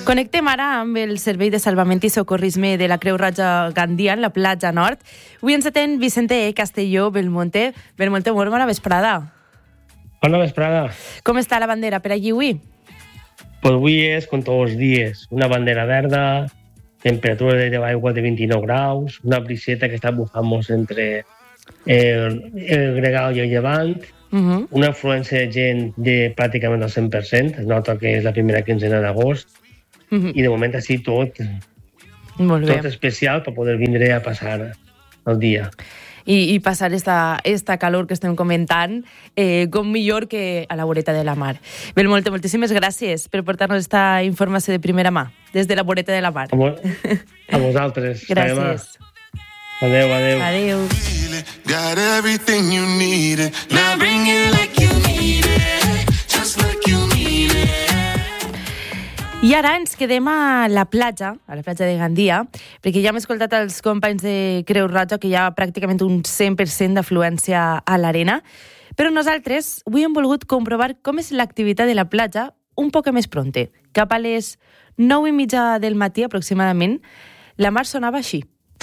Connectem ara amb el Servei de Salvament i Socorrisme de la Creu Roja Gandia, en la platja nord. Avui ens atén Vicente Castelló Belmonte. Belmonte, molt bona vesprada. Bona vesprada. Com està la bandera per allí avui? Pues avui és, com tots els dies, una bandera verda, temperatura de l'aigua de 29 graus, una briseta que està bufant-nos entre el Gregal i el Llevant, una afluència de gent de pràcticament el 100%, es nota que és la primera quinzena d'agost, i de moment així tot especial per poder vindre a passar el dia. I passar esta calor que estem comentant com millor que a la voreta de la mar. Belmonte, moltíssimes gràcies per portar-nos esta informació de primera mà, des de la voreta de la mar. A vosaltres. Gràcies. Adéu, adéu. Adéu. Got everything you needed. Now bring it like you need it. Just like you need it. I ara ens quedem a la platja de Gandia, perquè ja hem escoltat els companys de Creu Roja que hi ha pràcticament un 100% d'afluència a l'arena, però nosaltres avui hem volgut comprovar com és l'activitat de la platja un poc més pronte. Cap a les 9:30 del matí aproximadament, la mar sonava així.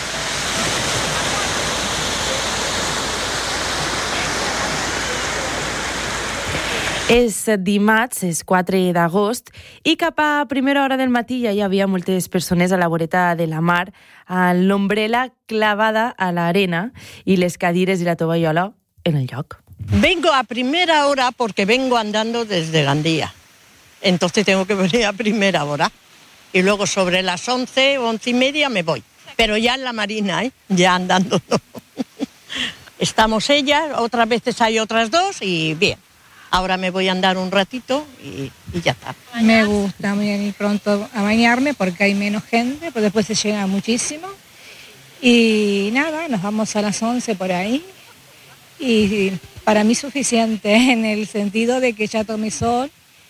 És dimarts, és 4 d'agost, i cap a primera hora del matí ja hi havia moltes persones a la voreta de la mar, amb l'ombrela clavada a l'arena i les cadires i la tovallola en el lloc. Vengo a primera hora porque vengo andando desde Gandía. Entonces tengo que venir a primera hora. Y luego sobre las 11, 11:30 me voy. Pero ya en la marina, ya andando. Estamos ellas, otras veces hay otras dos y bien. Ahora me voy a andar un ratito y ya está. Me gusta venir pronto a bañarme porque hay menos gente, pero después se llena muchísimo. Y nada, nos vamos a las 11 por ahí. Y para mí suficiente en el sentido de que ya tomé sol,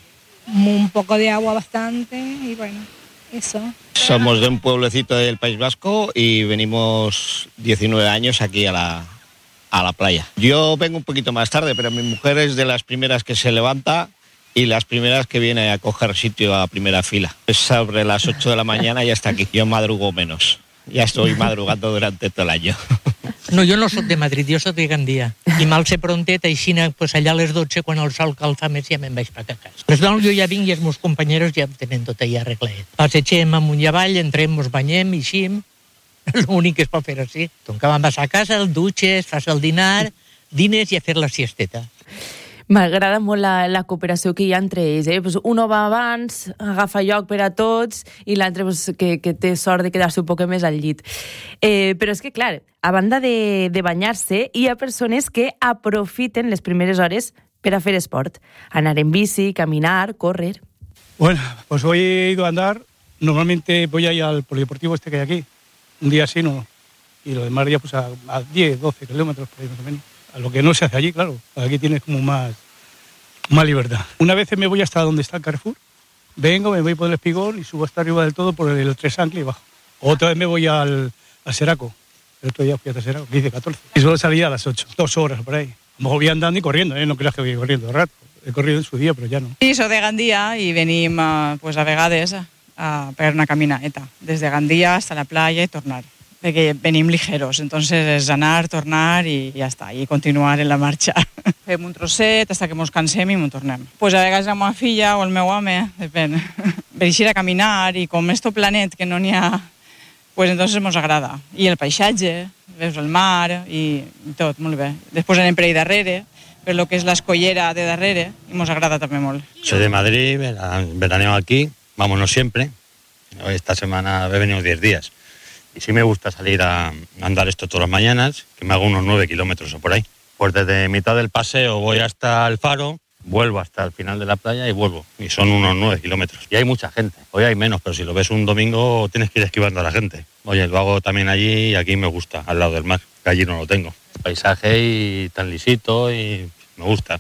un poco de agua bastante y bueno, eso. Somos de un pueblecito del País Vasco y venimos 19 años aquí a la playa. Yo vengo un poquito más tarde, pero mi mujer es de las primeras que se levanta y las primeras que viene a coger sitio a primera fila. Es sobre las 8 de la mañana y ya está aquí. Yo madrugo menos. Ya estoy madrugando durante todo el año. No, jo no soc de Madrid, jo soc de Gandia. I mal ser prontet, així pues allà a les 12, quan el sol calfa més, ja me'n vaig per a casa. Però doncs jo ja vinc i els meus companyeros ja tenen tot allà arreglat. Passegem amunt i avall, entrem, mos banyem, eixim. L'únic que es pot fer així. Donc vam a casa, el dutxes, fas el dinar, dines i a fer la siesteta. M'agrada molt la cooperació que hi ha entre ells. Pues uno va abans, agafa lloc per a tots, i l'altre que té sort de quedar-se un poc més al llit. Però és que, clar, a banda de banyar-se, hi ha persones que aprofiten les primeres hores per a fer esport. Anar en bici, caminar, córrer. Bueno, pues hoy he ido a andar. Normalmente voy ahí al polideportivo que hay aquí. Un día sí, no. Y lo demás ya pues a 10, 12 kilómetros por ahí más o menos. A lo que no se hace allí, claro. Aquí tienes como más libertad. Una vez me voy hasta donde está el Carrefour, vengo, me voy por el Espigón y subo hasta arriba del todo por el Tres Anclas y bajo. Otra vez me voy al Seraco. El otro día fui a Seraco, que hice 14. Y solo salía a las 8, 2 horas por ahí. A lo mejor voy andando y corriendo, no creas que voy corriendo rato. He corrido en su día, però ja no. Sí, soc de Gandia i venim pues, a vegades a pegar una caminata. Des de Gandia hasta la playa i tornar. Perquè venim ligeros, entonces és anar, tornar i ja està, i continuar en la marxa. Fem un trosset hasta que mos cansem i mos tornem. Pues a vegades la meva filla o el meu home, depèn, per eixir a caminar i com és tot planet que no n'hi ha, pues entonces mos agrada. I el paisatge, veus el mar i tot, molt bé. Després anem per ahí darrere, per lo que és l'escollera de darrere, i mos agrada també molt. Soy de Madrid, veraneo aquí, vámonos siempre. Esta semana he venido 10 días. Y sí me gusta salir a andar esto todas las mañanas, que me hago unos 9 kilómetros o por ahí. Pues desde mitad del paseo voy hasta el faro, vuelvo hasta el final de la playa y vuelvo. Y son unos 9 kilómetros. Y hay mucha gente. Hoy hay menos, pero si lo ves un domingo tienes que ir esquivando a la gente. Oye, lo hago también allí y aquí me gusta, al lado del mar, que allí no lo tengo. El paisaje y tan lisito y me gusta.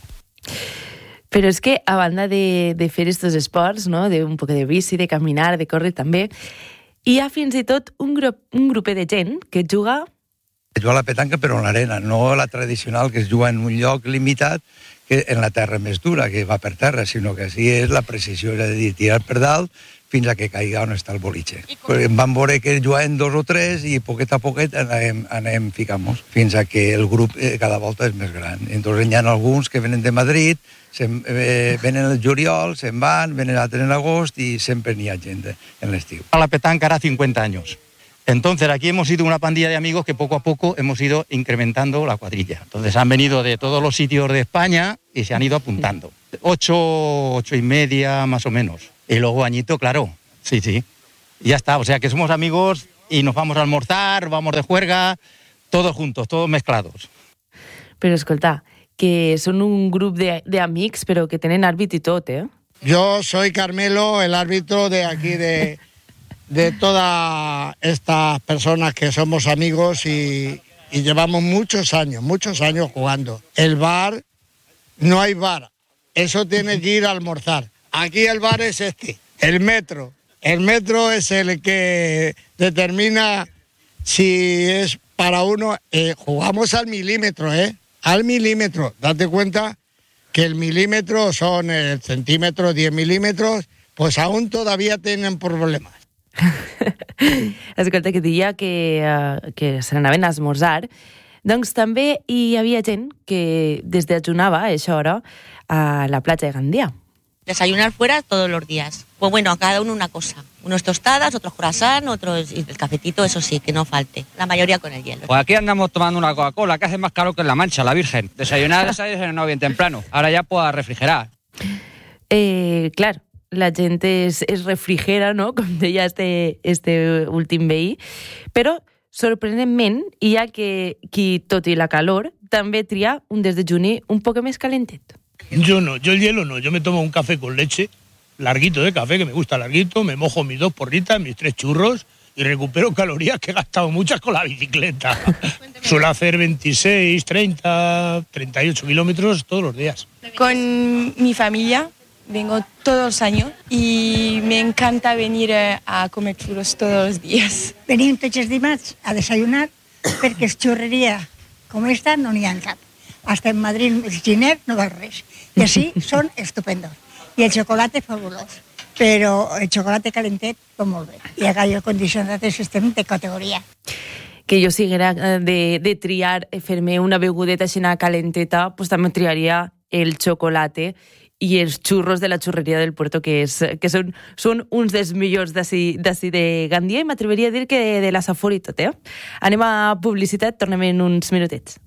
Però és que, a banda de fer estos esports, no? De un poc de bici, de caminar, de córrer també, hi ha fins i tot un grupet de gent que juga a la petanca però en l'arena, no la tradicional que es juga en un lloc limitat que en la terra més dura, que va per terra, sinó que així és la precisió, és a dir, tirar per dalt fins a que caiga on està el boliche. Vam veure que jugaven 2 o 3 i poquet a poquet anem ficant-nos fins a que el grup cada volta és més gran. Entonces hi ha alguns que venen de Madrid, venen el juliol, se'n van, venen altres en agost i sempre n'hi ha gent en l'estiu. A la petanca hará 50 años. Entonces aquí hemos sido una pandilla de amigos que poco a poco hemos ido incrementando la cuadrilla. Entonces han venido de todos los sitios de España y se han ido apuntando. 8 y media más o menos. Y luego añito, claro, sí. Y ya está, o sea que somos amigos y nos vamos a almorzar, vamos de juerga, todos juntos, todos mezclados. Però escolta, que són un grup d'amics però que tenen àrbit i tot, eh? Yo soy Carmelo, el árbitro de aquí de todas estas personas que somos amigos y llevamos muchos años jugando. El bar, no hay bar, eso tiene que ir a almorzar. Aquí el bar es el metro. El metro es el que determina si es para uno. Jugamos al milímetro, al milímetro. Date cuenta que el milímetro son el centímetro, 10 milímetros, pues aún todavía tienen problemas. Escolta, que deia que se n'anaven a esmorzar. Doncs també hi havia gent que des d'ajunava a aquesta hora a la platja de Gandia. Desayunar fuera todos los días. Pues bueno, a cada uno una cosa. Unos tostadas, otros croissant, otros y el cafetito, eso sí, que no falte. La mayoría con el hielo. Pues aquí andamos tomando una Coca-Cola, que hace más calor que en La Mancha, la Virgen. Desayunar bien temprano. Ahora ya pues a refrigerar. Clar, la gent es refrigera, no?, com deia este últim veí, però sorprenentment hi ha qui, tot i la calor, també tria un desdejuni un poc més calentet. Yo no, yo el hielo no, yo me tomo un café con leche, larguito de café, que me gusta larguito, me mojo mis 2 porritas, mis 3 churros y recupero calorías que he gastado muchas con la bicicleta. Suelo hacer 26, 30, 38 kilómetros todos los días. Con mi familia vengo todos los años y me encanta venir a comer churros todos los días. Venim tots els dimarts a desayunar perquè és xurreria com esta no n'hi ha cap. Hasta en Madrid, el Ginet, no val res. I així són estupendos. I el xocolate fabulós. Però el xocolate calentet va molt bé. I el gallo condicionat és sistema de categoria. Que jo siguera de triar, fer-me una begudeta així calenteta, pues també triaria el xocolate i els xurros de la xurreria del Puerto, que són uns dels millors d'ací de Gandia, i m'atreveria a dir que de la Safor i tot, eh? Anem a publicitat, tornem en uns minutets.